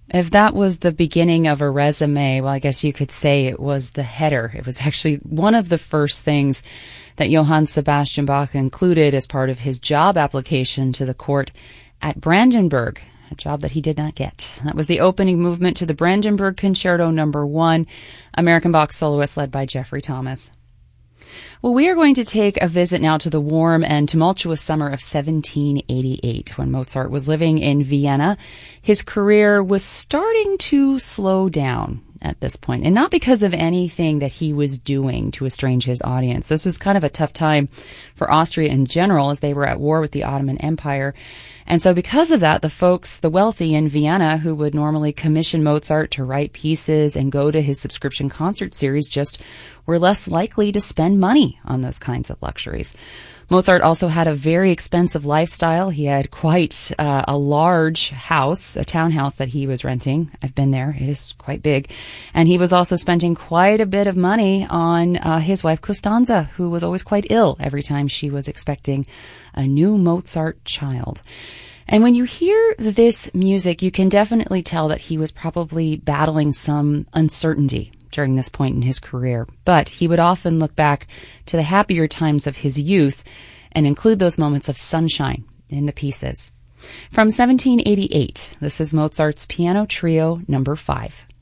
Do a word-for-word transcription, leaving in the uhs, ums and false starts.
If that was the beginning of a resume, well, I guess you could say it was the header. It was actually one of the first things that Johann Sebastian Bach included as part of his job application to the court at Brandenburg, a job that he did not get. That was the opening movement to the Brandenburg Concerto Number One, American Bach soloist led by Jeffrey Thomas. Well, we are going to take a visit now to the warm and tumultuous summer of seventeen eighty-eight, when Mozart was living in Vienna. His career was starting to slow down at this point, and not because of anything that he was doing to estrange his audience. This was kind of a tough time for Austria in general, as they were at war with the Ottoman Empire. And so because of that, the folks, the wealthy in Vienna, who would normally commission Mozart to write pieces and go to his subscription concert series, just were less likely to spend money on those kinds of luxuries. Mozart also had a very expensive lifestyle. He had quite uh, a large house, a townhouse that he was renting. I've been there. It is quite big. And he was also spending quite a bit of money on uh, his wife Costanza, who was always quite ill every time she was expecting a new Mozart child. And when you hear this music, you can definitely tell that he was probably battling some uncertainty during this point in his career. But he would often look back to the happier times of his youth and include those moments of sunshine in the pieces. From seventeen eighty-eight, this is Mozart's Piano Trio Number Five.